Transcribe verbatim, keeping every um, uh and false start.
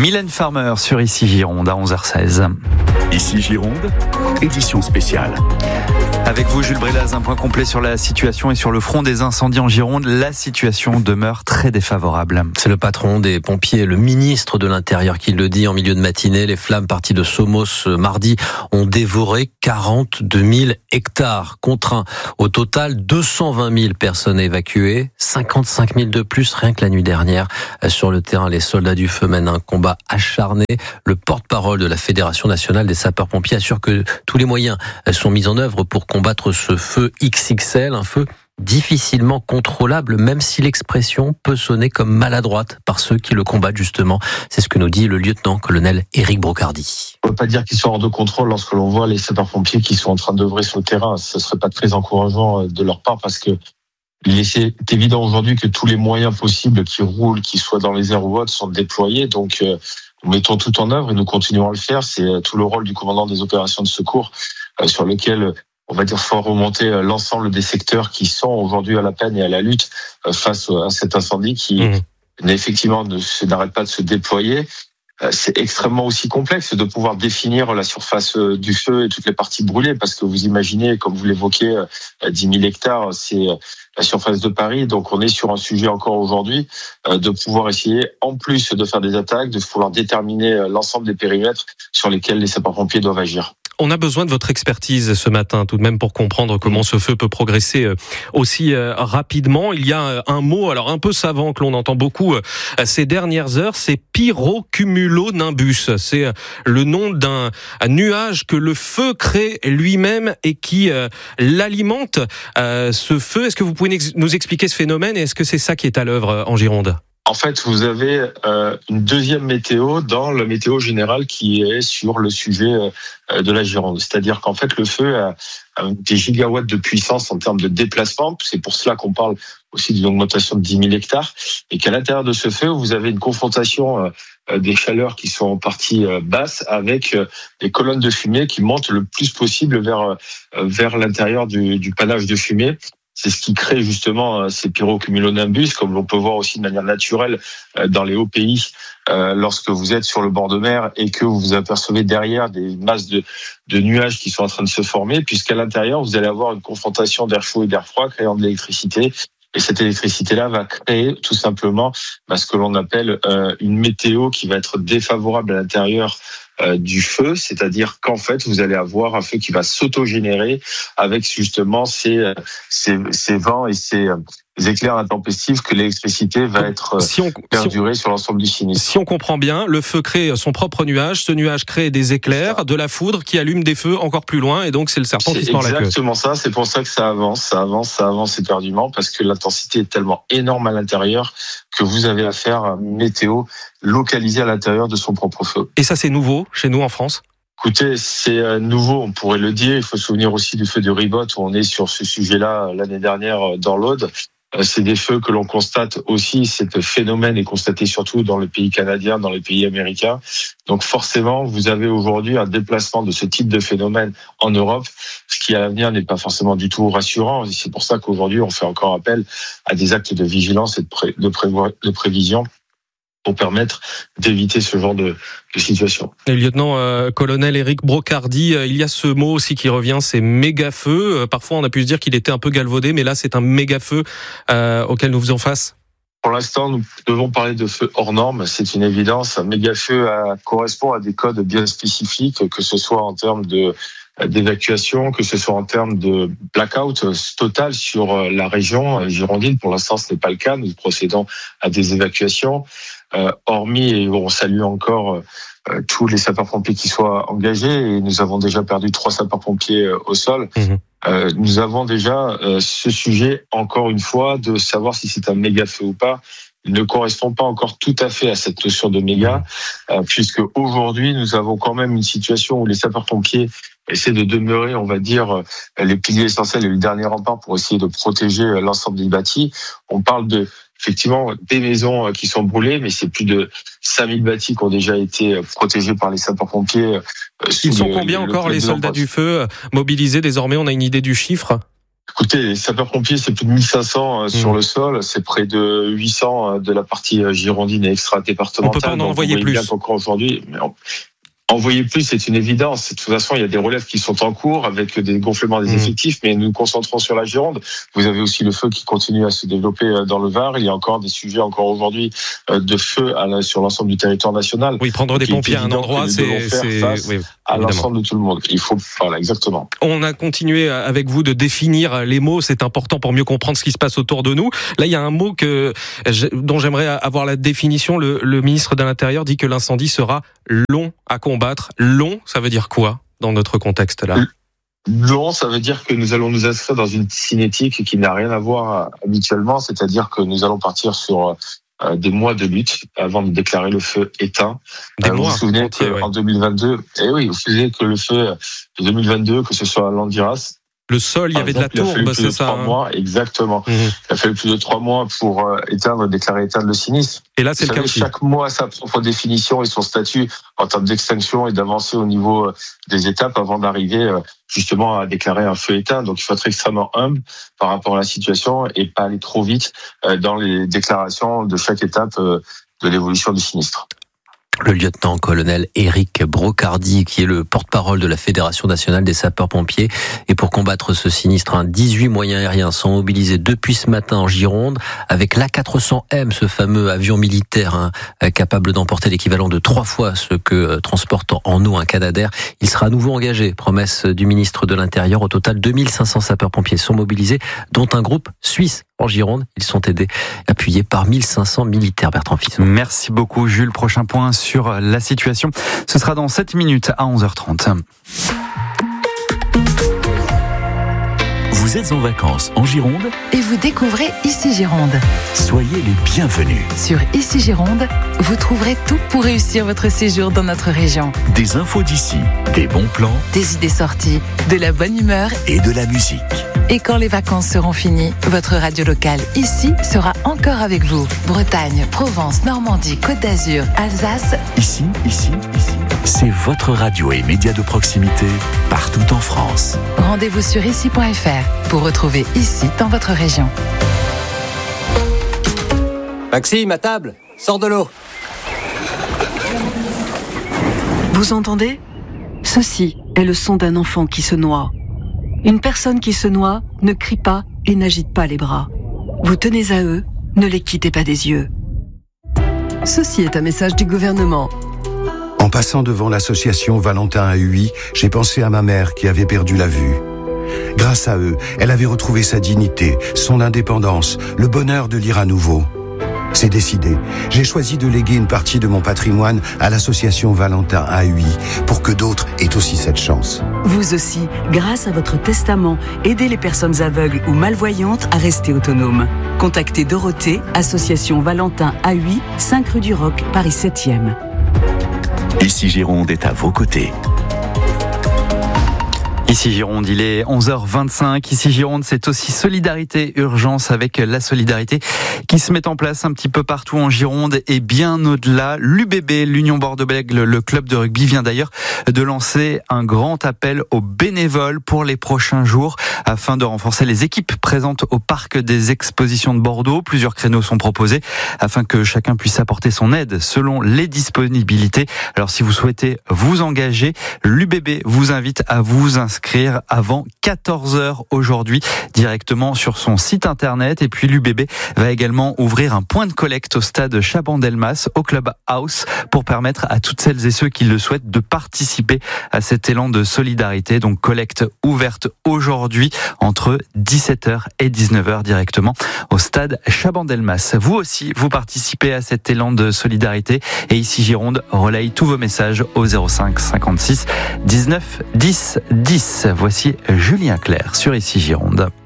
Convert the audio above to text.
Mylène Farmer sur Ici Gironde à onze heures seize. Ici Gironde, édition spéciale. Avec vous, Jules Brélaz, un point complet sur la situation et sur le front des incendies en Gironde. La situation demeure très défavorable. C'est le patron des pompiers, le ministre de l'Intérieur qui le dit en milieu de matinée. Les flammes parties de Somos mardi ont dévoré quarante-deux mille hectares. Contraint au total deux cent vingt mille personnes évacuées, cinquante-cinq mille de plus rien que la nuit dernière. Sur le terrain, les soldats du feu mènent un combat acharné. Le porte-parole de la Fédération nationale des sapeurs-pompiers assure que tous les moyens sont mis en œuvre pour combattre ce feu X X L, un feu difficilement contrôlable, même si l'expression peut sonner comme maladroite par ceux qui le combattent justement. C'est ce que nous dit le lieutenant-colonel Éric Brocardi. On ne peut pas dire qu'ils sont hors de contrôle lorsque l'on voit les sapeurs-pompiers qui sont en train d'œuvrer sur le terrain. Ce ne serait pas très encourageant de leur part parce que il est évident aujourd'hui que tous les moyens possibles qui roulent, qu'ils soient dans les airs ou autres, sont déployés. Donc, euh, nous mettons tout en œuvre et nous continuons à le faire. C'est tout le rôle du commandant des opérations de secours euh, sur lequel on va dire, faut remonter l'ensemble des secteurs qui sont aujourd'hui à la peine et à la lutte face à cet incendie qui, mmh. effectivement, ne n'arrête pas de se déployer. C'est extrêmement aussi complexe de pouvoir définir la surface du feu et toutes les parties brûlées, parce que vous imaginez, comme vous l'évoquez, dix mille hectares, c'est la surface de Paris. Donc on est sur un sujet encore aujourd'hui de pouvoir essayer, en plus de faire des attaques, de pouvoir déterminer l'ensemble des périmètres sur lesquels les sapeurs-pompiers doivent agir. On a besoin de votre expertise ce matin, tout de même, pour comprendre comment ce feu peut progresser aussi rapidement. Il y a un mot, alors un peu savant, que l'on entend beaucoup ces dernières heures, c'est pyrocumulonimbus. C'est le nom d'un nuage que le feu crée lui-même et qui l'alimente. Ce feu, est-ce que vous pouvez nous expliquer ce phénomène et est-ce que c'est ça qui est à l'œuvre en Gironde ? En fait, vous avez euh, une deuxième météo dans la météo générale qui est sur le sujet euh, de la Gironde. C'est-à-dire qu'en fait, le feu a, a des gigawatts de puissance en termes de déplacement. C'est pour cela qu'on parle aussi d'une augmentation de dix mille hectares. Et qu'à l'intérieur de ce feu, vous avez une confrontation euh, des chaleurs qui sont en partie euh, basses avec euh, des colonnes de fumée qui montent le plus possible vers, euh, vers l'intérieur du, du panache de fumée. C'est ce qui crée justement ces pyrocumulonimbus, comme l'on peut voir aussi de manière naturelle dans les hauts pays, lorsque vous êtes sur le bord de mer et que vous vous apercevez derrière des masses de, de nuages qui sont en train de se former, puisqu'à l'intérieur, vous allez avoir une confrontation d'air chaud et d'air froid créant de l'électricité. Et cette électricité-là va créer tout simplement ce que l'on appelle une météo qui va être défavorable à l'intérieur du feu, c'est-à-dire qu'en fait, vous allez avoir un feu qui va s'autogénérer avec justement ces, ces, ces vents et ces éclairs intempestifs que l'électricité va être si on, perdurée si on, sur l'ensemble du sinistre. Si on comprend bien, le feu crée son propre nuage, ce nuage crée des éclairs, de la foudre qui allume des feux encore plus loin et donc c'est le serpent c'est qui se mord la queue. C'est exactement ça, c'est pour ça que ça avance, ça avance, ça avance éperdument parce que l'intensité est tellement énorme à l'intérieur que vous avez affaire à une météo localisée à l'intérieur de son propre feu. Et ça c'est nouveau chez nous en France ? Écoutez, c'est nouveau, on pourrait le dire. Il faut se souvenir aussi du feu de Ribot où on est sur ce sujet-là l'année dernière dans l'Aude. C'est des feux que l'on constate aussi, cet phénomène est constaté surtout dans les pays canadiens, dans les pays américains. Donc forcément, vous avez aujourd'hui un déplacement de ce type de phénomène en Europe, ce qui à l'avenir n'est pas forcément du tout rassurant. Et c'est pour ça qu'aujourd'hui, on fait encore appel à des actes de vigilance et de, pré- de, prévo- de prévision pour permettre d'éviter ce genre de, de situation. Et lieutenant-colonel euh, Éric Brocardi, euh, il y a ce mot aussi qui revient, c'est méga-feu. Euh, parfois, on a pu se dire qu'il était un peu galvaudé, mais là, c'est un méga-feu euh, auquel nous faisons face. Pour l'instant, nous devons parler de feu hors norme, c'est une évidence. Un méga-feu euh, correspond à des codes bien spécifiques, que ce soit en termes de d'évacuation, que ce soit en termes de blackout total sur la région girondine. Pour l'instant, ce n'est pas le cas. Nous procédons à des évacuations. Euh, hormis, et on salue encore euh, tous les sapeurs-pompiers qui soient engagés, et nous avons déjà perdu trois sapeurs-pompiers euh, au sol. Mmh. Euh, nous avons déjà euh, ce sujet, encore une fois, de savoir si c'est un méga-feu ou pas. Il ne correspond pas encore tout à fait à cette notion de méga, euh, puisque aujourd'hui, nous avons quand même une situation où les sapeurs-pompiers essaient de demeurer, on va dire, les piliers essentiels et les derniers remparts pour essayer de protéger l'ensemble des bâtis. On parle de, effectivement, des maisons qui sont brûlées, mais c'est plus de cinq mille bâtis qui ont déjà été protégés par les sapeurs-pompiers. Ils sont le, combien le, encore, le les soldats du feu mobilisés désormais? On a une idée du chiffre? Écoutez, les sapeurs-pompiers, c'est plus de mille cinq cents mmh. sur le sol, c'est près de huit cents de la partie girondine et extra-départementale. On peut pas en envoyer plus. Bien qu'encore aujourd'hui, mais on... Envoyer plus, c'est une évidence. De toute façon, il y a des relèves qui sont en cours avec des gonflements des mmh. effectifs, mais nous nous concentrons sur la Gironde. Vous avez aussi le feu qui continue à se développer dans le Var. Il y a encore des sujets encore aujourd'hui de feu à la, sur l'ensemble du territoire national. Oui, prendre des pompiers à un endroit, c'est, c'est... Oui, à l'ensemble de tout le monde. Il faut, voilà, exactement. On a continué avec vous de définir les mots. C'est important pour mieux comprendre ce qui se passe autour de nous. Là, il y a un mot que, dont j'aimerais avoir la définition. Le, le ministre de l'Intérieur dit que l'incendie sera long à combattre. Long, ça veut dire quoi dans notre contexte là? Long, ça veut dire que nous allons nous inscrire dans une cinétique qui n'a rien à voir habituellement, c'est-à-dire que nous allons partir sur euh, des mois de lutte avant de déclarer le feu éteint. Des euh, mois, vous vous souvenez entier, qu'en oui. deux mille vingt-deux, eh oui, vous vous souvenez que le feu de deux mille vingt-deux, que ce soit à Landiras, le sol, il y avait de la tourbe, c'est ça. Trois mois, exactement. Mmh. Il a fallu plus de trois mois pour euh, éteindre, déclarer éteindre le sinistre. Et là, c'est Vous le cas savez, aussi. Chaque mois a sa propre définition et son statut en termes d'extinction et d'avancer au niveau des étapes avant d'arriver euh, justement à déclarer un feu éteint. Donc, il faut être extrêmement humble par rapport à la situation et pas aller trop vite euh, dans les déclarations de chaque étape euh, de l'évolution du sinistre. Le lieutenant-colonel Éric Brocardi, qui est le porte-parole de la Fédération nationale des sapeurs-pompiers. Et pour combattre ce sinistre, hein, dix-huit moyens aériens sont mobilisés depuis ce matin en Gironde, avec l'A quatre cents M, ce fameux avion militaire hein, capable d'emporter l'équivalent de trois fois ce que euh, transporte en eau un Canadair. Il sera à nouveau engagé, promesse du ministre de l'Intérieur. Au total, deux mille cinq cents sapeurs-pompiers sont mobilisés, dont un groupe suisse en Gironde. Ils sont aidés, appuyés par mille cinq cents militaires. Bertrand Fisson. Merci beaucoup, Jules. Prochain point sur la situation, ce sera dans sept minutes à onze heures trente. Vous êtes en vacances en Gironde et vous découvrez Ici Gironde. Soyez les bienvenus. Sur Ici Gironde, vous trouverez tout pour réussir votre séjour dans notre région. Des infos d'ici, des bons plans, des idées sorties, de la bonne humeur et de la musique. Et quand les vacances seront finies, votre radio locale ici sera encore avec vous. Bretagne, Provence, Normandie, Côte d'Azur, Alsace. Ici, ici, ici. C'est votre radio et média de proximité partout en France. Rendez-vous sur ici point f r pour retrouver Ici dans votre région. Maxime, à table, sors de l'eau. Vous entendez ? Ceci est le son d'un enfant qui se noie. Une personne qui se noie ne crie pas et n'agite pas les bras. Vous tenez à eux, ne les quittez pas des yeux. Ceci est un message du gouvernement. En passant devant l'association Valentin A U I, j'ai pensé à ma mère qui avait perdu la vue. Grâce à eux, elle avait retrouvé sa dignité, son indépendance, le bonheur de lire à nouveau. C'est décidé. J'ai choisi de léguer une partie de mon patrimoine à l'association Valentin A U I pour que d'autres aient aussi cette chance. Vous aussi, grâce à votre testament, aidez les personnes aveugles ou malvoyantes à rester autonomes. Contactez Dorothée, association Valentin A U I, cinq rue du Roc, Paris septième. Ici Gironde est à vos côtés. Ici Gironde, il est onze heures vingt-cinq. Ici Gironde, c'est aussi solidarité, urgence avec la solidarité qui se met en place un petit peu partout en Gironde et bien au-delà. L'U B B, l'Union Bordeaux-Bègles, le club de rugby vient d'ailleurs de lancer un grand appel aux bénévoles pour les prochains jours afin de renforcer les équipes présentes au parc des expositions de Bordeaux. Plusieurs créneaux sont proposés afin que chacun puisse apporter son aide selon les disponibilités. Alors si vous souhaitez vous engager, l'U B B vous invite à vous inscrire avant quatorze heures aujourd'hui directement sur son site internet. Et puis l'U B B va également ouvrir un point de collecte au stade Chabandelmas au Club House pour permettre à toutes celles et ceux qui le souhaitent de participer à cet élan de solidarité. Donc collecte ouverte aujourd'hui entre dix-sept heures et dix-neuf heures directement au stade Chabandelmas. Vous aussi, vous participez à cet élan de solidarité et Ici Gironde relaye tous vos messages au zéro cinq cinquante-six dix-neuf dix dix. Voici Julien Clerc sur Ici Gironde.